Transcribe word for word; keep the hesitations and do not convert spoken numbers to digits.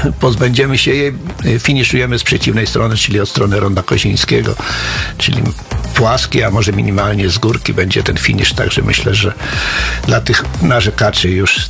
pozbędziemy się jej, finiszujemy z przeciwnej strony, czyli od strony Ronda Kozińskiego, czyli płaskie, a może minimalnie z górki będzie ten finisz, także myślę, że dla tych narzekaczy już